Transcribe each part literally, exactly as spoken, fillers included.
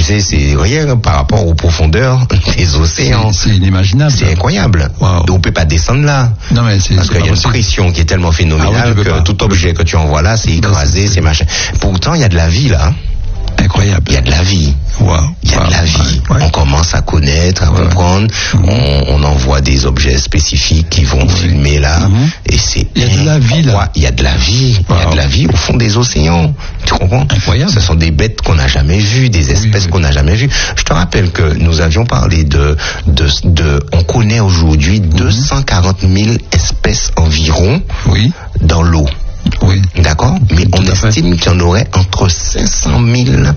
sais, c'est rien par rapport aux profondeurs des océans. C'est, c'est inimaginable. C'est incroyable. Wow. On peut pas descendre là. Non, mais c'est, parce c'est qu'il y a une possible. pression qui est tellement phénoménale ah oui, que pas. tout objet que tu envoies là, c'est écrasé, c'est, c'est machin. Pourtant, il y a de la vie là. Incroyable. Il y a de la vie. Wow. Il y a wow. de la vie. Ouais, ouais. On commence à connaître, à ouais. comprendre. Mmh. On, on envoie des objets spécifiques qui vont ouais. filmer là. Mmh. Et c'est. Il y a de la vie là. Il y a de la vie. Wow. Il y a de la vie au fond des océans. Tu comprends? Incroyable. Ce sont des bêtes qu'on n'a jamais vues, des espèces oui, oui. qu'on n'a jamais vues. Je te rappelle que nous avions parlé de, de, de on connaît aujourd'hui mmh. deux cent quarante mille espèces environ oui. dans l'eau. Oui. D'accord? Mais on estime qu'il y en aurait entre cinq cent mille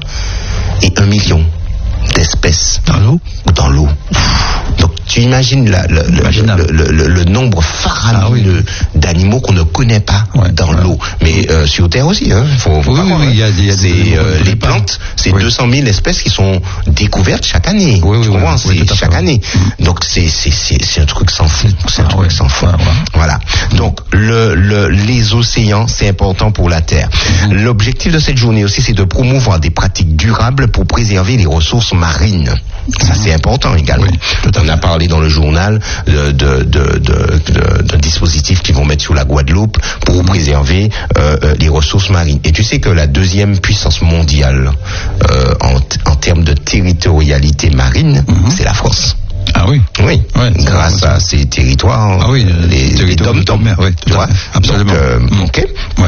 et un million d'espèces. Dans l'eau? Dans l'eau. Donc, tu imagines la, le, le, le, le, le nombre faramineux ah, oui. d'animaux qu'on ne connaît pas ouais, dans ouais. l'eau. Mais euh, sur Terre aussi, hein. Faut, faut oui, pas oui, croire, oui, hein. il y a, il y a c'est, des euh, les plantes, c'est oui. deux cent mille espèces qui sont découvertes chaque année. Oui, oui, tu comprends? Oui, c'est chaque année. Mmh. Donc, c'est, c'est, c'est, c'est un truc sans fond. C'est un ah, truc ouais. sans fond. Ah, ouais. Voilà. Donc, le, le, les océans, c'est important pour la Terre. Mmh. L'objectif de cette journée aussi, c'est de promouvoir des pratiques durables pour préserver les ressources marines. Ça, c'est important également. Oui, on a parlé dans le journal de, de, de, de, de, de dispositifs qu'ils vont mettre sur la Guadeloupe pour préserver euh, les ressources marines. Et tu sais que la deuxième puissance mondiale euh, en, en termes de territorialité marine, mm-hmm. c'est la France. Ah oui. Oui. Ouais, grâce vrai, à ces territoires, ah oui, les, les dom-toms, oui, tu vois. Absolument. Donc, euh, mm. ok. Ouais.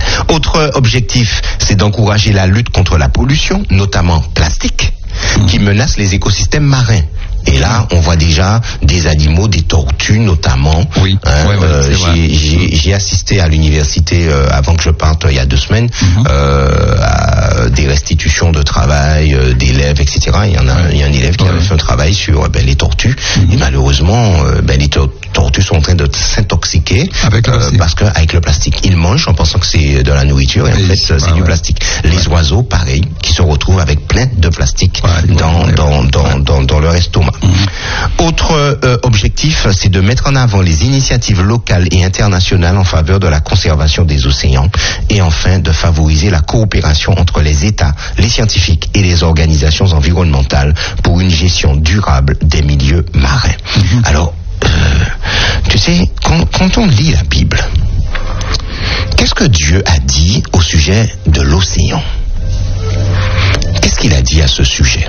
Autre objectif, c'est d'encourager la lutte contre la pollution, notamment plastique, mmh. qui menace les écosystèmes marins. Et là, on voit déjà des animaux, des tortues notamment. Oui. Hein, ouais, ouais, euh, j'ai, j'ai, j'ai assisté à l'université euh, avant que je parte il y a deux semaines mmh. euh, à des restitutions de travail euh, d'élèves, et cetera. Il y en a, ouais. il y a un élève qui ouais. avait fait un travail sur ben, les tortues. Mmh. Et malheureusement, euh, ben, les to- tortues sont en train de s'intoxiquer avec euh, parce que avec le plastique. Ils mangent en pensant que c'est de la nourriture et, et en fait c'est ah, du ouais. plastique. Les ouais. oiseaux, pareil, qui se retrouvent avec plein de plastique ouais, dans, ouais, dans, ouais. dans, dans, dans leur estomac. Mmh. Autre euh, objectif, c'est de mettre en avant les initiatives locales et internationales en faveur de la conservation des océans et enfin de favoriser la coopération entre les États, les scientifiques et les organisations environnementales pour une gestion durable des milieux marins. Mmh. Alors, euh, tu sais, quand, quand on lit la Bible, qu'est-ce que Dieu a dit au sujet de l'océan? Qu'est-ce qu'il a dit à ce sujet?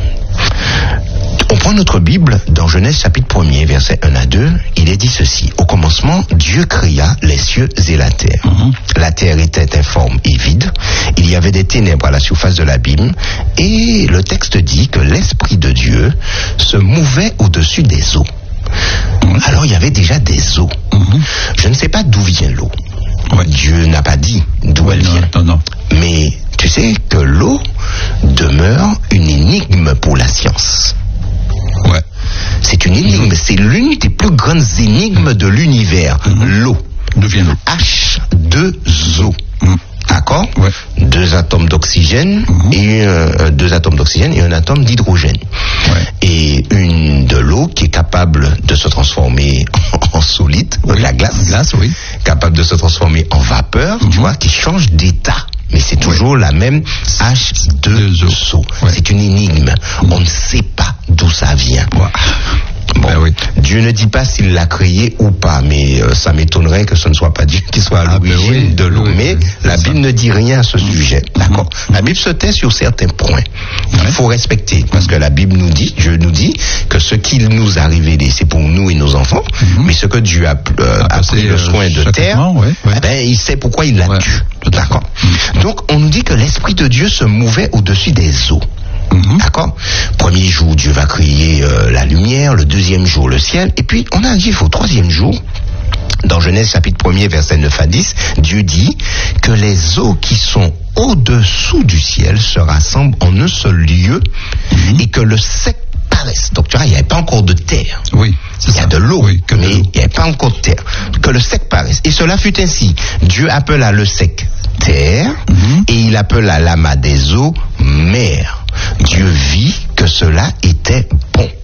On prend notre Bible dans Genèse chapitre premier, versets un à deux, il est dit ceci. Au commencement, Dieu créa les cieux et la terre. Mm-hmm. La terre était informe et vide. Il y avait des ténèbres à la surface de l'abîme. Et le texte dit que l'Esprit de Dieu se mouvait au-dessus des eaux. Mm-hmm. Alors il y avait déjà des eaux. Mm-hmm. Je ne sais pas d'où vient l'eau. Ouais. Dieu n'a pas dit d'où ouais, elle non, vient. Non, non. Mais tu sais que l'eau demeure une énigme pour la science. Ouais. C'est une énigme, c'est l'une des plus grandes énigmes de l'univers. Mmh. L'eau. D'où vient l'eau? H deux O. Mmh. D'accord? Ouais. Deux atomes d'oxygène mmh. et euh, deux atomes d'oxygène et un atome d'hydrogène. Ouais. Et une de l'eau qui est capable de se transformer en solide, oui. la glace, glace, oui. capable de se transformer en vapeur, mmh. tu vois, qui change d'état. Mais c'est toujours oui. la même H deux O. Ouais. C'est une énigme. Mmh. On ne sait pas d'où ça vient. Ouais. Bon, ben oui. Dieu ne dit pas s'il l'a créé ou pas, mais euh, ça m'étonnerait que ce ne soit pas Dieu qui soit à ah l'origine ben oui. de l'eau. Oui, mais oui, la Bible ça. ne dit rien à ce mmh. sujet. D'accord. Mmh. La Bible se tait sur certains points. Ouais. Il faut respecter, parce que la Bible nous dit, Dieu nous dit que ce qu'il nous a révélé, c'est pour nous et nos enfants, mmh. mais ce que Dieu a, euh, a pris le soin de taire, ouais, ouais. Eh ben, il sait pourquoi il l'a ouais. tue. D'accord. Mmh. Donc, on nous dit que l'Esprit de Dieu se mouvait au-dessus des eaux. Mmh. D'accord. Premier jour, Dieu va créer euh, la lumière, le deuxième jour, le ciel, et puis on arrive au troisième jour. Dans Genèse chapitre premier, versets neuf à dix, Dieu dit que les eaux qui sont au-dessous du ciel se rassemblent en un seul lieu mmh. et que le sec paraisse. Donc tu vois, il n'y avait pas encore de terre. Oui. Il y a de l'eau, oui, mais il n'y avait pas encore de terre. Que le sec paraisse. Et cela fut ainsi. Dieu appela le sec terre mmh. et il appela l'amas des eaux mer. Dieu vit que cela était bon. Mmh.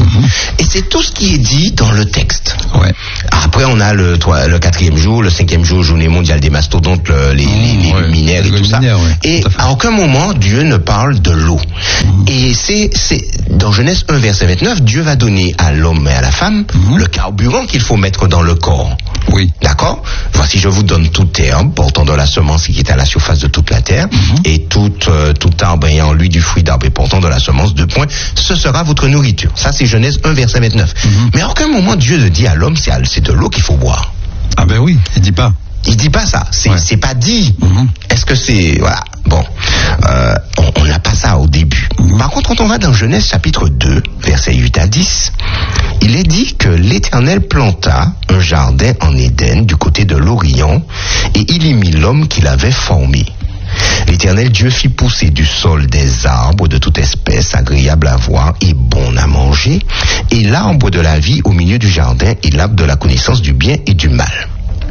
Et c'est tout ce qui est dit dans le texte. Ouais. Après, on a le, le quatrième jour, le cinquième jour, journée mondiale des mastodontes, le, les, les, les ouais. luminaires et les tout luminaires, ça. Ouais, et tout à, à aucun moment, Dieu ne parle de l'eau. Mmh. Et c'est, c'est, dans Genèse un, verset vingt-neuf, Dieu va donner à l'homme et à la femme mmh. le carburant qu'il faut mettre dans le corps. Oui. D'accord? Voici, je vous donne toute herbe portant de la semence qui est à la surface de toute la terre, mmh. et tout, euh, tout arbre ayant en lui du fruit d'arbre et portant de la semence, deux points, ce sera votre nourriture. Ça, c'est Genèse un, verset vingt-neuf. Mmh. Mais à aucun moment, Dieu ne dit à l'homme, c'est, c'est de l'eau qu'il faut boire. Ah ben oui, il dit pas. Il dit pas ça, c'est, ouais. c'est pas dit. Mmh. Est-ce que c'est... Voilà, bon, euh, on n'a pas ça au début. Mmh. Par contre, quand on va dans Genèse chapitre deux, versets huit à dix, il est dit que l'Éternel planta un jardin en Éden du côté de l'Orient, et il y mit l'homme qu'il avait formé. L'Éternel Dieu fit pousser du sol des arbres de toute espèce, agréables à voir et bons à manger, et l'arbre de la vie au milieu du jardin, et l'arbre de la connaissance du bien et du mal.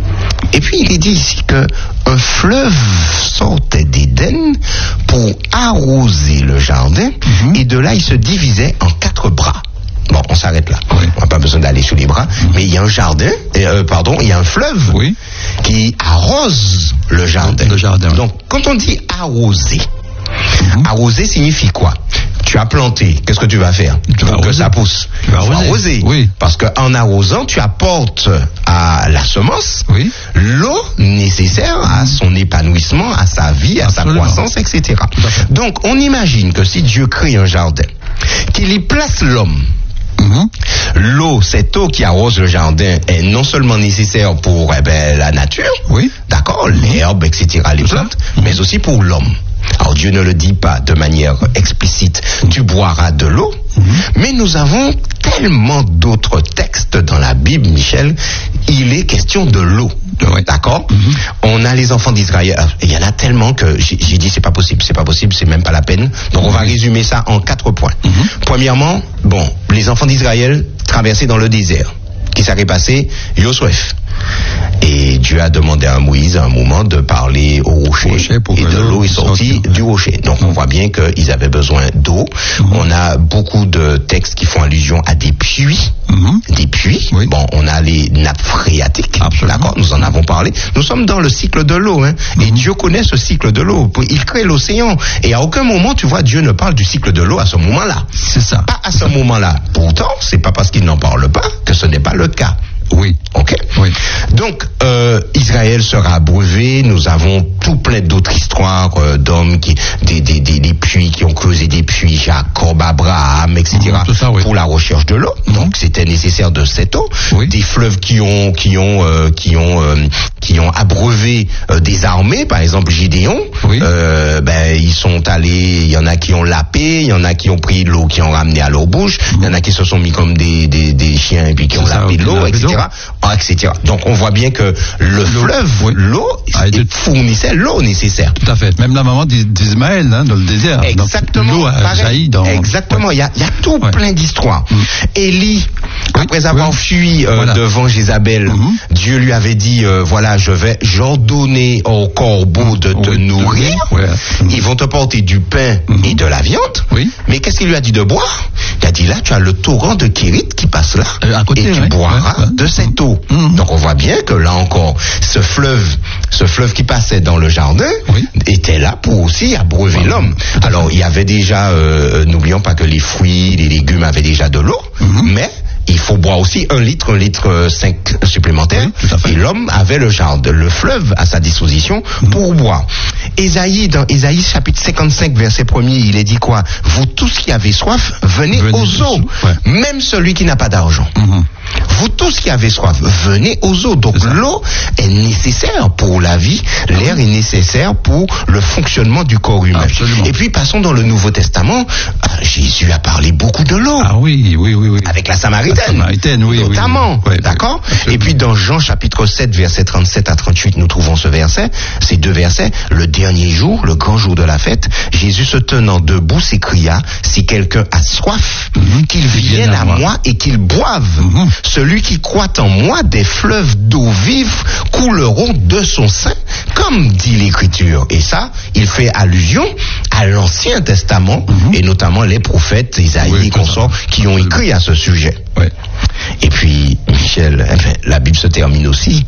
Et puis il est dit ici que un fleuve sortait d'Éden pour arroser le jardin, mm-hmm. et de là il se divisait en quatre bras. Bon, on s'arrête là. Oui. On n'a pas besoin d'aller sous les bras, mm-hmm. mais il y a un jardin, euh, pardon, il y a un fleuve oui. qui arrose le jardin. Le jardin. Donc, quand on dit arroser, mm-hmm. arroser signifie quoi? Tu as planté, qu'est-ce que tu vas faire tu vas pour arroser. Que ça pousse? Tu vas arroser. arroser. Oui. Parce qu'en arrosant, tu apportes à la semence oui. l'eau nécessaire à son épanouissement, à sa vie, à Absolument. Sa croissance, et cetera. Donc, on imagine que si Dieu crée un jardin, qu'il y place l'homme, Mm-hmm. l'eau, cette eau qui arrose le jardin est non seulement nécessaire pour eh ben, la nature, oui. d'accord, mm-hmm. l'herbe, et cetera, les plantes, mm-hmm. mais aussi pour l'homme. Alors Dieu ne le dit pas de manière explicite, tu boiras de l'eau, mm-hmm. mais nous avons tellement d'autres textes dans la Bible, Michel, il est question de l'eau. Oui. D'accord? Mm-hmm. On a les enfants d'Israël. Il y en a tellement que j'ai, j'ai dit c'est pas possible, c'est pas possible, c'est même pas la peine. Donc on va résumer ça en quatre points. Mm-hmm. Premièrement, bon, les enfants d'Israël traversaient dans le désert. Qui s'est passé? Yosef. Et Dieu a demandé à Moïse à un moment de parler au rocher, rocher et de l'eau est sortie du rocher. Donc on voit bien qu'ils avaient besoin d'eau. Mm-hmm. On a beaucoup de textes qui font allusion à des puits. Mm-hmm. Des puits. Oui. Bon, on a les nappes phréatiques. Absolument. D'accord, nous en avons parlé. Nous sommes dans le cycle de l'eau. Hein, mm-hmm. Et Dieu connaît ce cycle de l'eau. Il crée l'océan. Et à aucun moment, tu vois, Dieu ne parle du cycle de l'eau à ce moment-là. C'est ça. Pas à ce moment-là. Pourtant, c'est pas parce qu'il n'en parle pas que ce n'est pas le cas. Oui. Ok. Oui. Donc, euh, Israël sera abreuvé. Nous avons tout plein d'autres histoires euh, d'hommes qui, des, des, des, des puits qui ont creusé des puits, Jacob, Abraham, et cetera. Mmh, ça, oui. Pour la recherche de l'eau. Mmh. Donc, c'était nécessaire de cette eau. Oui. Des fleuves qui ont, qui ont, euh, qui ont, euh, qui ont abreuvé euh, des armées. Par exemple, Gédéon. Oui. Euh, ben, ils sont allés. Il y en a qui ont lapé. Il y en a qui ont pris de l'eau, qui ont ramené à leur bouche. Il mmh. y en a qui se sont mis comme des, des, des chiens et puis qui C'est ont ça, lapé de l'eau, et cetera. Ah, et cetera. Donc on voit bien que le l'eau, fleuve, oui. l'eau, ah, de... fournissait l'eau nécessaire. Tout à fait. Même la maman d'Ismaël, hein, dans le désert. Exactement. Donc, l'eau a jailli dans. Exactement. Il ouais. y, y a tout ouais. plein d'histoires. Mm. Élie, oui. après avoir oui. fui euh, voilà. devant Jézabel, mm-hmm. Dieu lui avait dit euh, voilà, je vais j'ordonner aux corbeaux de te oui. nourrir. Oui. Mm. Ils vont te porter du pain mm-hmm. et de la viande. Oui. Mais qu'est-ce qu'il lui a dit de boire? Il a dit là, tu as le torrent de Kérit qui passe là, euh, à côté, et tu ouais. boiras ouais. de cette eau. Mmh. Donc on voit bien que là encore, ce fleuve, ce fleuve qui passait dans le jardin, oui. était là pour aussi abreuver mmh. l'homme. Alors il y avait déjà, euh, n'oublions pas que les fruits, les légumes avaient déjà de l'eau, mmh. mais il faut boire aussi un litre, un litre cinq supplémentaire. Oui, et l'homme avait le jardin, le fleuve à sa disposition mmh. pour boire. Ésaïe, dans Ésaïe chapitre cinquante-cinq, verset premier, il est dit quoi? Vous tous qui avez soif, venez, venez aux eaux. Ouais. Même celui qui n'a pas d'argent. Mmh. Vous tous qui avez soif, venez aux eaux. Donc l'eau est nécessaire pour la vie, l'air ah oui. est nécessaire pour le fonctionnement du corps humain. Absolument. Et puis passons dans le Nouveau Testament. Jésus a parlé beaucoup de l'eau. Ah oui, oui, oui, oui. Avec la Samaritaine. La Samaritaine, oui, notamment. Oui, oui. Oui, d'accord. Oui. Et puis dans Jean chapitre sept, verset trente-sept à trente-huit, nous trouvons ce verset, ces deux versets. Le dernier jour, le grand jour de la fête, Jésus se tenant debout s'écria, si quelqu'un a soif, mm-hmm. qu'il vienne à moi. moi et qu'il boive. Mm-hmm. Celui qui croit en moi, des fleuves d'eau vive couleront de son sein, comme dit l'Écriture. Et ça, il fait allusion à l'Ancien Testament, mm-hmm. et notamment les prophètes, Isaïe oui, et consorts qui ont écrit à ce sujet. Oui. Et puis, Michel, la Bible se termine aussi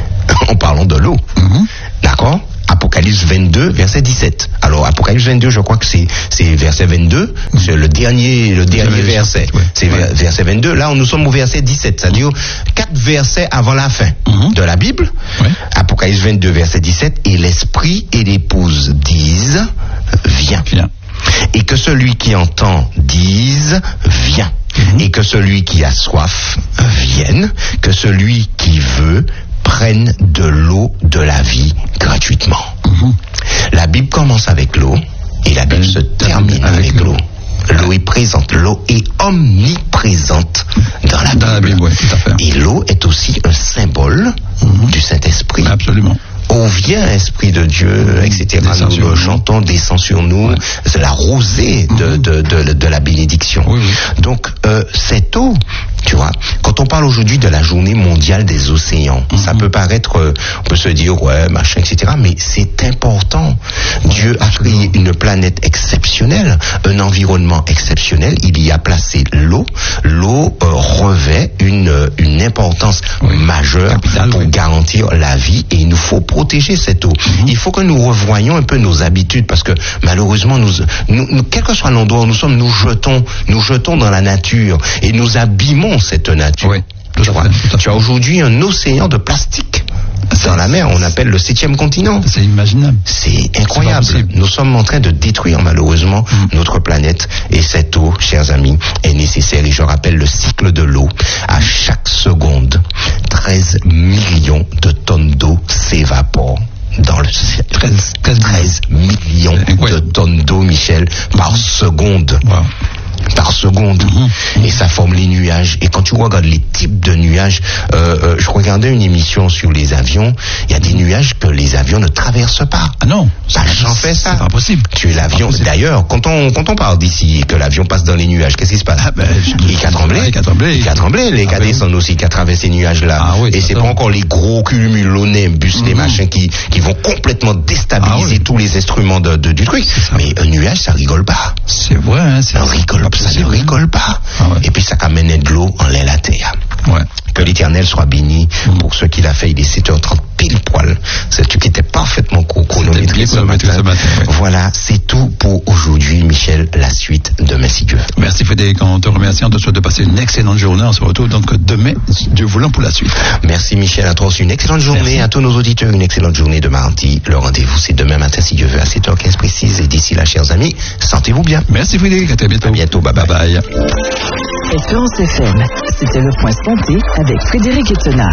en parlant de l'eau. Mm-hmm. D'accord? Apocalypse vingt-deux, verset dix-sept. Alors, Apocalypse vingt-deux, je crois que c'est, c'est verset vingt-deux, mmh. c'est le dernier, le dernier verset. Ouais. C'est ouais. verset vingt-deux. Là, nous sommes au verset dix-sept. C'est-à-dire quatre versets avant la fin mmh. de la Bible. Ouais. Apocalypse vingt-deux, verset dix-sept. Et l'esprit et l'épouse disent, viens. Viens. Et que celui qui entend dise, viens. Mmh. Et que celui qui a soif vienne. Que celui qui veut prennent de l'eau de la vie gratuitement. Mmh. La Bible commence avec l'eau et la Bible se termine avec, avec l'eau. L'eau est présente, l'eau est omniprésente dans la Bible. Dans la Bible, oui, tout à fait. Et l'eau est aussi un symbole mmh. du Saint-Esprit. Absolument. Oh, viens, Esprit de Dieu, et cetera. Descends nous le chantons, descend sur nous. Ouais. C'est la rosée de, de, de, de la bénédiction. Oui, oui. Donc, euh, cette eau, tu vois, quand on parle aujourd'hui de la journée mondiale des océans, mm-hmm. ça peut paraître, euh, on peut se dire, ouais, machin, et cetera. Mais c'est important. Dieu a créé une planète exceptionnelle, un environnement exceptionnel. Il y a placé l'eau. L'eau euh, revêt une, une importance oui. majeure Capital, pour oui. garantir la vie. Et il nous faut protéger cette eau. Mm-hmm. Il faut que nous revoyions un peu nos habitudes parce que malheureusement, nous, nous, nous quel que soit l'endroit où nous sommes, nous jetons, nous jetons dans la nature et nous abîmons cette nature. Oui, tu vois, tu as aujourd'hui un océan de plastique dans la mer. On appelle le septième continent. C'est imaginable. C'est incroyable. C'est nous sommes en train de détruire malheureusement mm. notre planète et cette eau, chers amis, est nécessaire. Et je rappelle le cycle de l'eau. À chaque seconde, treize millions de tonnes d'eau s'évaporent dans le treize, treize millions de tonnes d'eau, Michel, par seconde. Wow. Par seconde. Mmh. Et ça forme les nuages. Et quand tu regardes les types de nuages, euh, euh, je regardais une émission sur les avions, il y a des nuages que les avions ne traversent pas. Ah non, ça j'en fais ça. C'est pas possible. Tu es l'avion. D'ailleurs, quand on quand on parle d'ici que l'avion passe dans les nuages, qu'est-ce qui se passe? Ah ben, il a tremblé. Il a tremblé. Il a tremblé. Les gars descendent aussi qui traversent ces nuages-là. Ah, oui, et c'est pas encore les gros cumulonimbus, mmh. les machins qui qui vont complètement déstabiliser ah, oui. tous les instruments de, de du truc. Mais un nuage, ça rigole pas. C'est vrai. Hein, c'est ça rigole. Ça ne rigole pas. Ah ouais. Et puis ça amène de l'eau en l'air la terre. Ouais. Que l'Éternel soit béni mmh. pour ceux qui l'a fait. Il est sept heures trente pile poil. C'est tout qui était parfaitement chronométré ce matin. Ce matin ouais. Voilà, c'est tout pour aujourd'hui, Michel. La suite demain si Dieu. Merci Frédéric, on te remercie. On te souhaite de passer une excellente journée. On se retrouve donc demain, Dieu voulant, pour la suite. Merci Michel. À toi aussi une excellente journée. Merci. À tous nos auditeurs, une excellente journée de mardi. Le rendez-vous, c'est demain matin si Dieu veut à sept heures quinze précise. Et d'ici là, chers amis, sentez-vous bien. Merci Frédéric. À très bientôt. À bientôt. Bye bye. bye, bye. Espérance F M, c'était le point santé avec Frédéric Etena.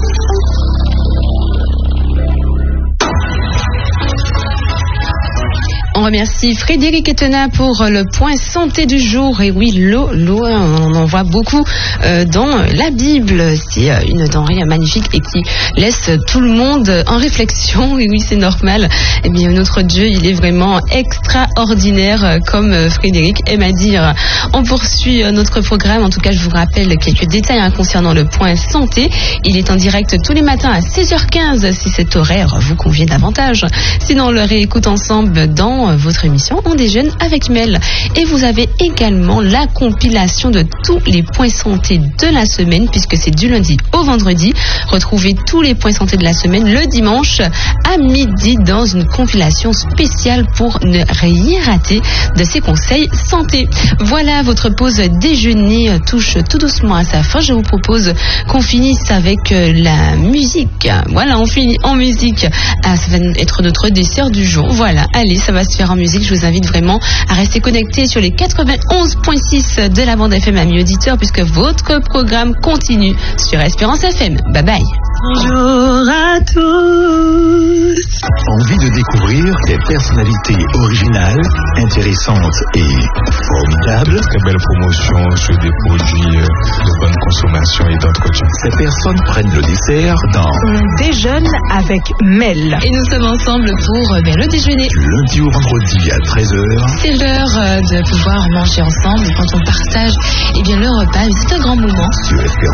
On remercie Frédéric Etena pour le point santé du jour. Et oui, l'eau, l'eau, on en voit beaucoup euh, dans la Bible. C'est euh, une denrée magnifique et qui laisse tout le monde en réflexion. Et oui, c'est normal. Eh bien, notre Dieu, il est vraiment extraordinaire, comme Frédéric aime à dire. On poursuit notre programme. En tout cas, je vous rappelle quelques détails hein, concernant le point santé. Il est en direct tous les matins à seize heures quinze, si cet horaire vous convient davantage. Sinon, on le réécoute ensemble dans votre émission On déjeune avec Mel. Et vous avez également la compilation de tous les points santé de la semaine, puisque c'est du lundi au vendredi. Retrouvez tous les points santé de la semaine le dimanche à midi dans une compilation spéciale pour ne rien rater de ces conseils santé. Voilà, votre pause déjeuner touche tout doucement à sa fin. Je vous propose qu'on finisse avec la musique. Voilà, on finit en musique. Ah, ça va être notre dessert du jour. Voilà, allez, ça va se faire en musique. Je vous invite vraiment à rester connecté sur les quatre-vingt-onze virgule six de la bande F M, amis auditeurs, puisque votre programme continue sur Espérance F M. Bye bye. Bonjour à tous. Envie de découvrir des personnalités originales, intéressantes et formidables. Très belle promotion sur des produits de bonne consommation et d'entretien. Ces personnes prennent le dessert dans On déjeune avec Mel. Et nous sommes ensemble pour ben, le déjeuner. Du lundi au vendredi à treize heures. C'est l'heure de pouvoir manger ensemble quand on partage eh bien, le repas. C'est un grand moment. Sur